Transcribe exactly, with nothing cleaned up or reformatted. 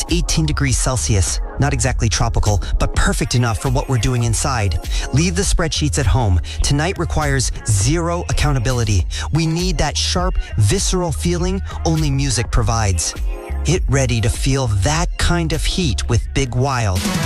It's eighteen degrees Celsius. Not exactly tropical, but perfect enough for what we're doing inside. Leave the spreadsheets at home. Tonight requires zero accountability. We need that sharp, visceral feeling only music provides. Get ready to feel that kind of heat with Big Wild.